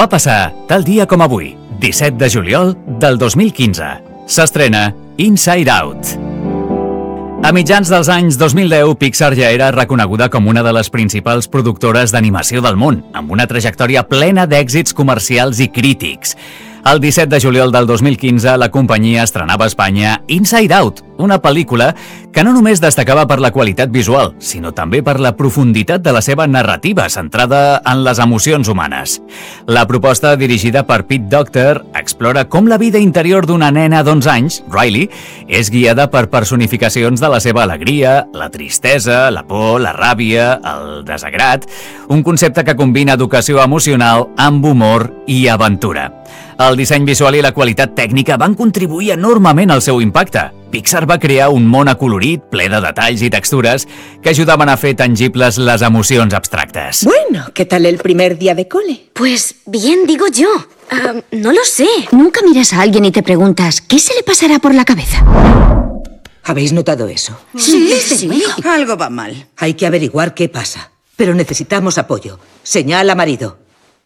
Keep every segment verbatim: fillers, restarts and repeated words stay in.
Va passar tal dia com avui, disset de juliol del dos mil quinze. S'estrena Inside Out. A mitjans dels anys dos mil deu, Pixar ja era reconeguda com una de les principals productores d'animació del món, amb una trajectòria plena d'èxits comercials i crítics. El disset de juliol del dos mil quinze, la companyia estrenava a Espanya Inside Out, una pel·lícula que no només destacava per la qualitat visual, sinó també per la profunditat de la seva narrativa, centrada en les emocions humanes. La proposta, dirigida per Pete Docter, explora com la vida interior d'una nena d'onze anys, Riley, és guiada per personificacions de la seva alegria, la tristesa, la por, la ràbia, el desagrat, un concepte que combina educació emocional amb humor i aventura. El disseny visual i la qualitat tècnica van contribuir enormement al seu impacte. Pixar va crear un món acolorit, ple de detalls i textures que ajudaven a fer tangibles les emocions abstractes. Bueno, ¿qué tal el primer día de cole? Pues bien, digo yo. Uh, no lo sé. Nunca miras a alguien y te preguntas, ¿qué se le pasará por la cabeza? ¿Habéis notado eso? Sí, sí. Algo va mal. Hay que averiguar qué pasa. Pero necesitamos apoyo. Señala, marido.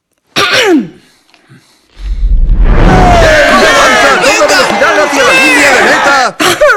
¡Hacia la línea de meta!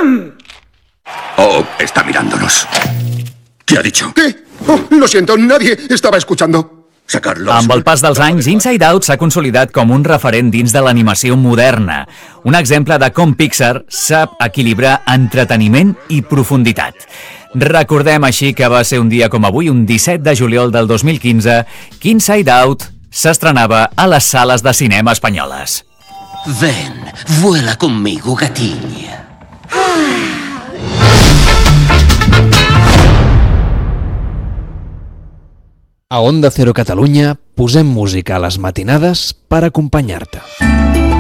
Oh, está mirándonos. ¿Qué ha dicho? ¿Qué? Oh, lo siento, nadie estaba escuchando. Sacarlos. Amb el pas dels anys, Inside Out s'ha consolidat com un referent dins de l'animació moderna. Un exemple de com Pixar sap equilibrar entreteniment i profunditat. Recordem així que va ser un dia com avui, un disset de juliol del dos mil quinze, que Inside Out s'estrenava a les sales de cinema espanyoles. Ven, vuela conmigo, gatilla. A Onda Cero Catalunya posem música a les matinades per acompanyar-te.